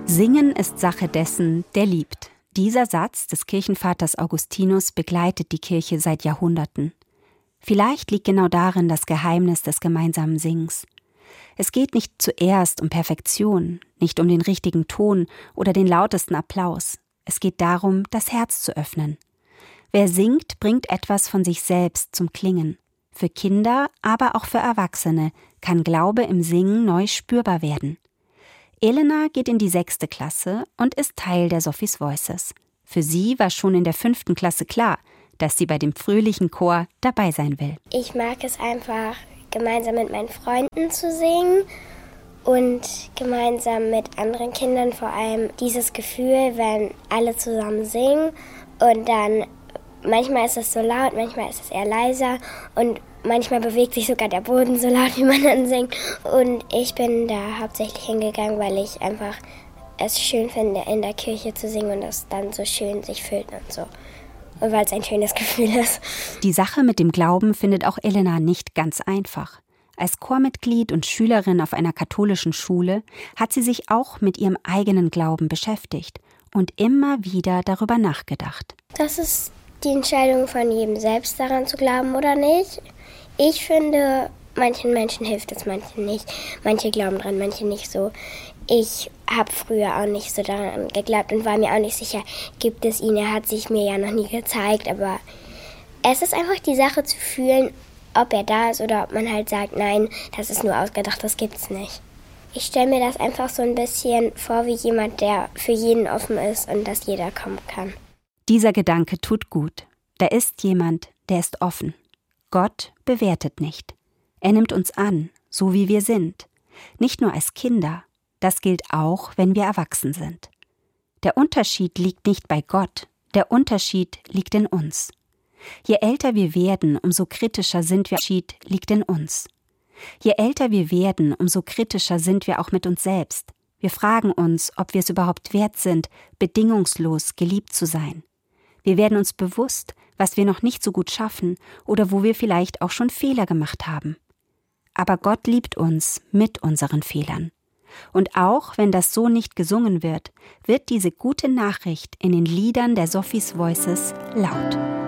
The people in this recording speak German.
Singen ist Sache dessen, der liebt. Dieser Satz des Kirchenvaters Augustinus begleitet die Kirche seit Jahrhunderten. Vielleicht liegt genau darin das Geheimnis des gemeinsamen Singens. Es geht nicht zuerst um Perfektion, nicht um den richtigen Ton oder den lautesten Applaus. Es geht darum, das Herz zu öffnen. Wer singt, bringt etwas von sich selbst zum Klingen. Für Kinder, aber auch für Erwachsene kann Glaube im Singen neu spürbar werden. Elena geht in die 6. Klasse und ist Teil der Sophies Voices. Für sie war schon in der 5. Klasse klar, dass sie bei dem fröhlichen Chor dabei sein will. Ich mag es einfach, gemeinsam mit meinen Freunden zu singen und gemeinsam mit anderen Kindern, vor allem dieses Gefühl, wenn alle zusammen singen und dann manchmal ist es so laut, manchmal ist es eher leiser und manchmal bewegt sich sogar der Boden so laut, wie man dann singt. Und ich bin da hauptsächlich hingegangen, weil ich einfach es schön finde, in der Kirche zu singen und es dann so schön sich fühlt und so. Und weil es ein schönes Gefühl ist. Die Sache mit dem Glauben findet auch Elena nicht ganz einfach. Als Chormitglied und Schülerin auf einer katholischen Schule hat sie sich auch mit ihrem eigenen Glauben beschäftigt und immer wieder darüber nachgedacht. Das ist die Entscheidung von jedem selbst, daran zu glauben oder nicht. Ich finde, manchen Menschen hilft es, manchen nicht. Manche glauben dran, manche nicht so. Ich habe früher auch nicht so daran geglaubt und war mir auch nicht sicher, gibt es ihn. Er hat sich mir ja noch nie gezeigt, aber es ist einfach die Sache zu fühlen, ob er da ist oder ob man halt sagt, nein, das ist nur ausgedacht, das gibt's nicht. Ich stelle mir das einfach so ein bisschen vor wie jemand, der für jeden offen ist und dass jeder kommen kann. Dieser Gedanke tut gut. Da ist jemand, der ist offen. Gott bewertet nicht. Er nimmt uns an, so wie wir sind. Nicht nur als Kinder. Das gilt auch, wenn wir erwachsen sind. Der Unterschied liegt nicht bei Gott. Der Unterschied liegt in uns. Je älter wir werden, umso kritischer sind wir. Der Unterschied liegt in uns. Je älter wir werden, umso kritischer sind wir auch mit uns selbst. Wir fragen uns, ob wir es überhaupt wert sind, bedingungslos geliebt zu sein. Wir werden uns bewusst, was wir noch nicht so gut schaffen oder wo wir vielleicht auch schon Fehler gemacht haben. Aber Gott liebt uns mit unseren Fehlern. Und auch wenn das so nicht gesungen wird, wird diese gute Nachricht in den Liedern der Sophies Voices laut.